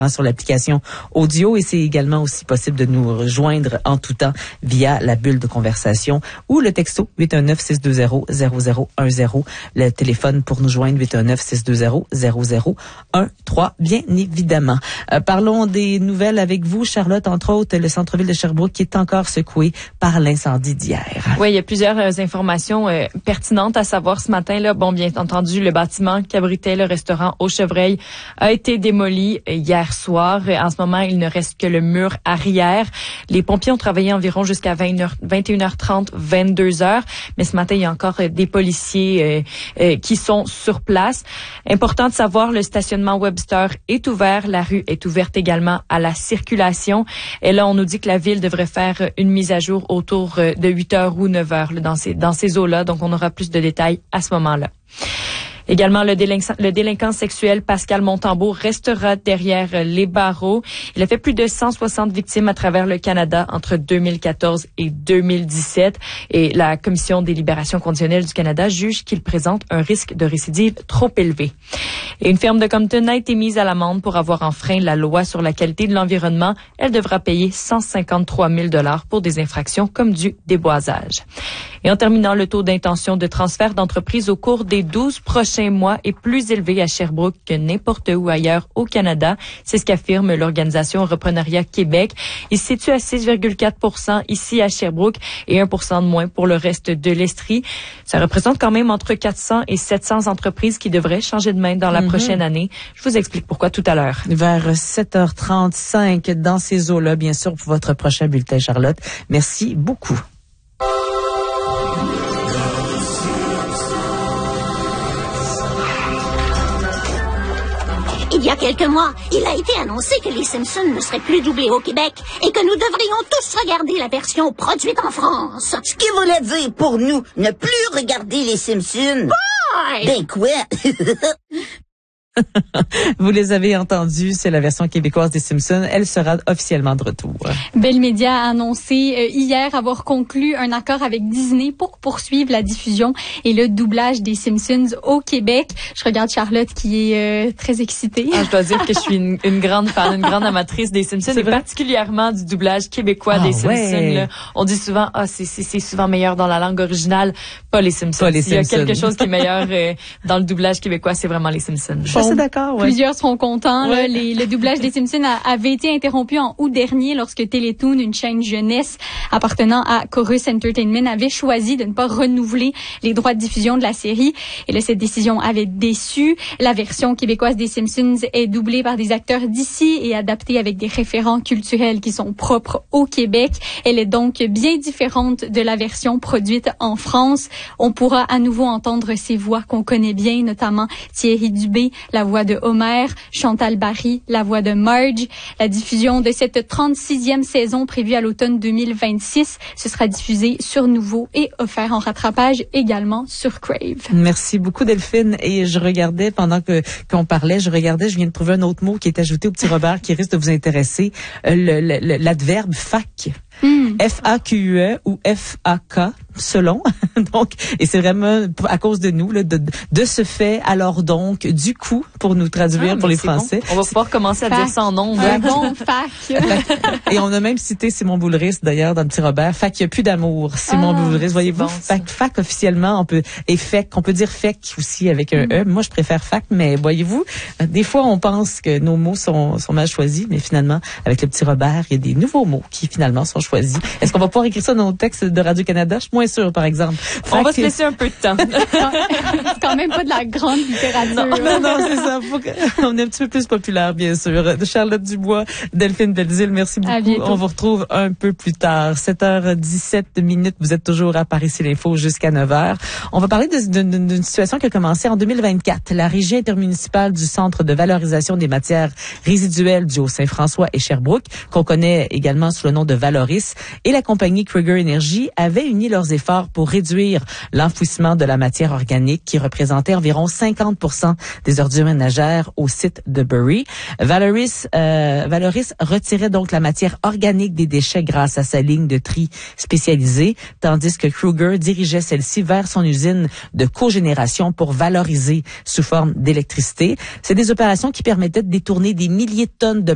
sur l'application audio et c'est également aussi possible de nous rejoindre en tout temps via la bulle de conversation ou le texto 819-620-0010. Le téléphone pour nous joindre 819-620-0013, bien évidemment. Parlons des nouvelles avec vous, Charlotte, entre autres, le centre-ville de Sherbrooke qui est encore secoué par l'incendie d'hier. Oui, il y a plusieurs informations pertinentes à savoir ce matin. Là, bon, bien entendu, le bâtiment qui abritait le restaurant Au Chevreuil a été démoli hier soir. En ce moment, il ne reste que le mur arrière. Les pompiers ont travaillé environ jusqu'à 21h30, 22h. Mais ce matin, il y a encore des policiers qui sont sur place. Important de savoir, le stationnement Webster est ouvert. La rue est ouverte également à la circulation. Et là, on nous dit que la ville devrait faire une mise à jour autour de 8h ou 9h là, dans ces eaux-là. Donc, on aura plus de détails à ce moment-là. Également, le délinquant sexuel Pascal Montembeault restera derrière les barreaux. Il a fait plus de 160 victimes à travers le Canada entre 2014 et 2017. Et la Commission des libérations conditionnelles du Canada juge qu'il présente un risque de récidive trop élevé. Et une ferme de Compton a été mise à l'amende pour avoir enfreint la loi sur la qualité de l'environnement. Elle devra payer 153 000 $ pour des infractions comme du déboisage. Et en terminant, le taux d'intention de transfert d'entreprise au cours des 12 prochains mois est plus élevé à Sherbrooke que n'importe où ailleurs au Canada. C'est ce qu'affirme l'organisation Entrepreneuriat Québec. Il se situe à 6,4 % ici à Sherbrooke et 1 % de moins pour le reste de l'Estrie. Ça représente quand même entre 400 et 700 entreprises qui devraient changer de main dans la prochaine année. Je vous explique pourquoi tout à l'heure. Vers 7h35 dans ces eaux-là, bien sûr, pour votre prochain bulletin, Charlotte. Merci beaucoup. Il y a quelques mois, il a été annoncé que les Simpsons ne seraient plus doublés au Québec et que nous devrions tous regarder la version produite en France. Ce qui voulait dire pour nous ne plus regarder les Simpsons. Boy! Ben quoi? Vous les avez entendus, c'est la version québécoise des Simpsons. Elle sera officiellement de retour. Bell Media a annoncé hier avoir conclu un accord avec Disney pour poursuivre la diffusion et le doublage des Simpsons au Québec. Je regarde Charlotte qui est très excitée. Je dois dire que je suis une grande fan, une grande amatrice des Simpsons et particulièrement du doublage québécois des Simpsons. Ouais. Là. On dit souvent, c'est souvent meilleur dans la langue originale, pas les Simpsons. S'il y a quelque chose qui est meilleur dans le doublage québécois, c'est vraiment les Simpsons. C'est d'accord, ouais. Plusieurs seront contents. Ouais. Là, le doublage des Simpsons avait été interrompu en août dernier lorsque Télétoon, une chaîne jeunesse appartenant à Chorus Entertainment, avait choisi de ne pas renouveler les droits de diffusion de la série. Et là, cette décision avait déçu. La version québécoise des Simpsons est doublée par des acteurs d'ici et adaptée avec des référents culturels qui sont propres au Québec. Elle est donc bien différente de la version produite en France. On pourra à nouveau entendre ces voix qu'on connaît bien, notamment Thierry Dubé, la voix de Homer, Chantal Barry, la voix de Marge. La diffusion de cette 36e saison prévue à l'automne 2026, ce sera diffusé sur Nouveau et offert en rattrapage également sur Crave. Merci beaucoup Delphine. Et je regardais pendant qu'on parlait, je viens de trouver un autre mot qui est ajouté au petit Robert qui risque de vous intéresser, l'adverbe fac. F-A-Q-U-E ou F-A-K, selon. Donc, et c'est vraiment à cause de nous, là, de ce fait, alors donc, du coup, pour nous traduire pour les Français. Bon. On va pouvoir commencer à dire ça en nombre. Bon, fac. Et on a même cité Simon Boulris, d'ailleurs, dans le petit Robert. Fac, il n'y a plus d'amour. Simon Boulris, voyez-vous. Bon, fac, officiellement, et fec, on peut dire fec aussi avec un E. Moi, je préfère fac, mais voyez-vous, des fois, on pense que nos mots sont mal choisis, mais finalement, avec le petit Robert, il y a des nouveaux mots qui, finalement, sont choisis. Est-ce qu'on va pouvoir écrire ça dans nos textes de Radio-Canada? Je suis moins sûre, par exemple. On va se laisser un peu de temps. C'est quand même pas de la grande littérature. Non, c'est ça. On est un petit peu plus populaire, bien sûr. De Charlotte Dubois, Delphine Belzile, merci beaucoup. On vous retrouve un peu plus tard. 7h17. Vous êtes toujours à Paris, c'est l'info jusqu'à 9h. On va parler d'une situation qui a commencé en 2024. La Régie intermunicipale du Centre de valorisation des matières résiduelles du Haut-Saint-François et Sherbrooke, qu'on connaît également sous le nom de Valoris, et la compagnie Kruger Energy avaient uni leurs efforts pour réduire l'enfouissement de la matière organique qui représentait environ 50% des ordures ménagères au site de Bury. Valoris retirait donc la matière organique des déchets grâce à sa ligne de tri spécialisée, tandis que Kruger dirigeait celle-ci vers son usine de cogénération pour valoriser sous forme d'électricité. C'est des opérations qui permettaient de détourner des milliers de tonnes de